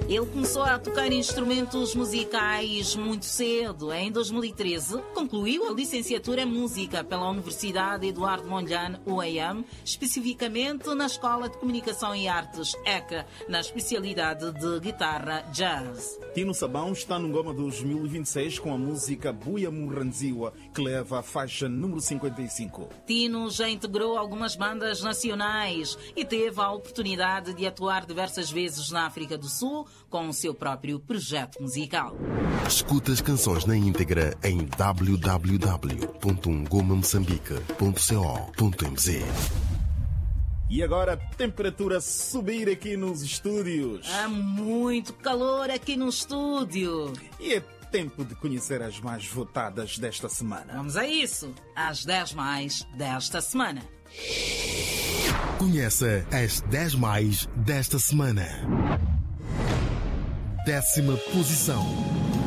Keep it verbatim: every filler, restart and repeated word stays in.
Ele começou a tocar instrumentos musicais muito cedo. Em dois mil e treze, concluiu a licenciatura em música pela Universidade Eduardo Mondlane, U A M, especificamente na Escola de Comunicação e Artes, E C A, na especialidade de guitarra jazz. Tino Sabão está no Ngoma dois mil e vinte e seis com a música Buia Murranziwa, que leva a faixa número cinquenta e cinco. Tino já integrou algumas bandas nacionais e teve a oportunidade de atuar diversas vezes na África do Sul com o seu próprio projeto musical. Escuta as canções na íntegra em w w w ponto ngoma moçambique ponto co ponto m z. E agora, temperatura subir aqui nos estúdios. Há muito calor aqui no estúdio. E é tempo de conhecer as mais votadas desta semana. Vamos a isso, às dez mais desta semana. Conheça as dez mais desta semana. Décima posição.